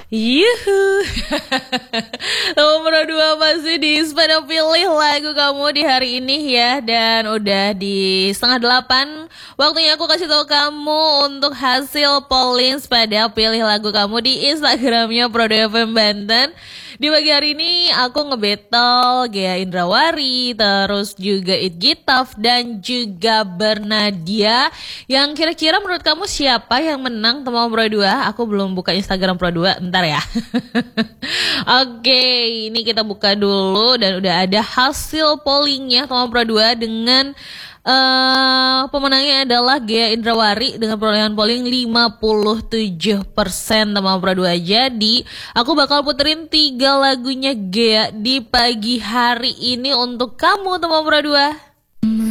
Yuhu. Nomor 2 masih di pada pilih lagu kamu di hari ini ya. Dan udah di 7:30. Waktunya aku kasih tahu kamu untuk hasil polling pada pilih lagu kamu di Instagramnya Prodo FM Banten. Di pagi hari ini aku nge-battle Gea Indrawari, terus juga It Gitaf dan juga Bernadia. Yang kira-kira menurut kamu siapa yang menang teman Pro 2? Aku belum buka Instagram Pro 2, ntar ya. Oke, ini kita buka dulu dan udah ada hasil pollingnya teman Pro 2 dengan pemenangnya adalah Gea Indrawari dengan perolehan polling 57% teman Pro 2. Jadi aku bakal puterin 3 lagunya Gea di pagi hari ini untuk kamu teman Pro 2.